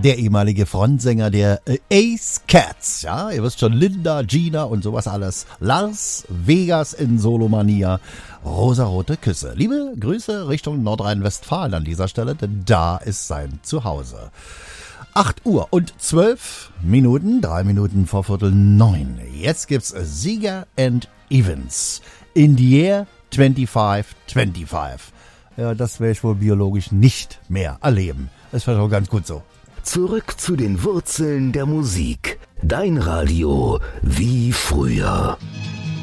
der ehemalige Frontsänger der Ace Cats. Ja, ihr wisst schon, Linda, Gina und sowas alles. Lars Vegas in Solomania. Rosarote Küsse. Liebe Grüße Richtung Nordrhein-Westfalen an dieser Stelle, denn da ist sein Zuhause. 8 Uhr und 12 Minuten, 3 Minuten vor 8:45. Jetzt gibt's Sieger and Evans. In the Year 2525. Ja, das werde ich wohl biologisch nicht mehr erleben. Das wäre doch ganz gut so. Zurück zu den Wurzeln der Musik. Dein Radio wie früher.